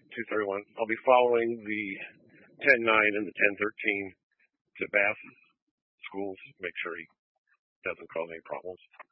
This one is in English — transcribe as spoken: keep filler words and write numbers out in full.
two thirty-one. I'll be following the ten nine and the ten thirteen to Bath schools. Make sure he doesn't cause any problems.